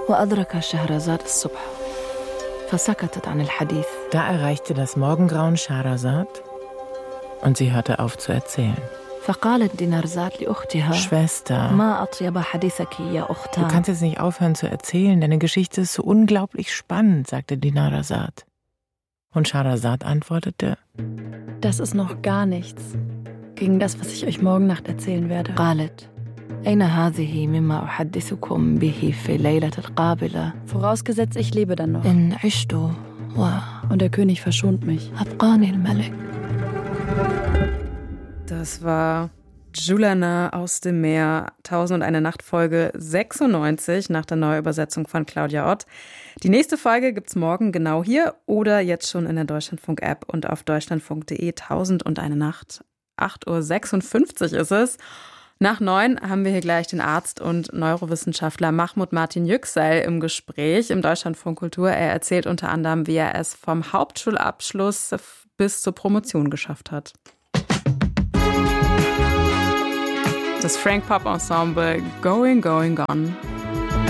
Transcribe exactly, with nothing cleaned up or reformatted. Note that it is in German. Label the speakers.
Speaker 1: وأدرك شهرزاد الصبح فسكتت عن الحديث.
Speaker 2: Da erreichte das Morgengrauen Schahrazad und sie hörte auf zu erzählen.
Speaker 1: فقالت دينارزاد لأختها
Speaker 2: Schwester,
Speaker 1: ما أطيب حديثك يا
Speaker 2: du
Speaker 1: أختان.
Speaker 2: kannst jetzt nicht aufhören zu erzählen, deine Geschichte ist so unglaublich spannend, sagte Dinarzad. Und Schahrazad antwortete:
Speaker 3: Das ist noch gar nichts gegen das, was ich euch morgen Nacht erzählen werde.
Speaker 1: قالت أين هذه مما أحدثكم به في الليلة القابلة
Speaker 3: Vorausgesetzt, ich lebe dann noch.
Speaker 1: إن عشت
Speaker 3: Und der König verschont mich.
Speaker 1: وأبقاني الملك.
Speaker 4: Das war Julana aus dem Meer, Tausend und eine Nacht, Folge sechsundneunzig nach der Neuübersetzung von Claudia Ott. Die nächste Folge gibt's morgen genau hier oder jetzt schon in der Deutschlandfunk-App und auf deutschlandfunk punkt de. Tausend und eine Nacht, acht Uhr sechsundfünfzig ist es. Nach neun haben wir hier gleich den Arzt und Neurowissenschaftler Mahmoud Martin Yüksel im Gespräch im Deutschlandfunk Kultur. Er erzählt unter anderem, wie er es vom Hauptschulabschluss bis zur Promotion geschafft hat. Das Frank Pop Ensemble Going, Going, Gone.